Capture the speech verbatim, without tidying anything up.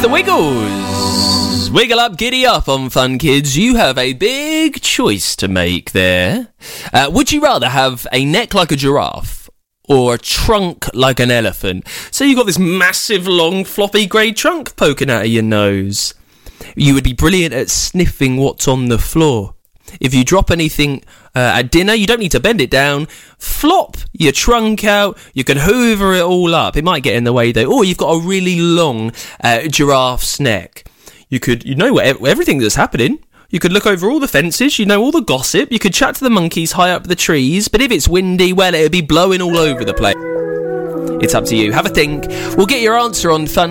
The Wiggles. Wiggle up, giddy up on Fun Kids. You have a big choice to make there. Uh, would you rather have a neck like a giraffe or a trunk like an elephant? So you've got this massive, long, floppy grey trunk poking out of your nose. You would be brilliant at sniffing what's on the floor. If you drop anything uh, at dinner, you don't need to bend it down. Flop your trunk out. You can hoover it all up. It might get in the way though. Or you've got a really long uh, giraffe's neck. You could, you know, everything that's happening. You could look over all the fences. You know all the gossip. You could chat to the monkeys high up the trees. But if it's windy, well, it'd be blowing all over the place. It's up to you. Have a think. We'll get your answer on Fun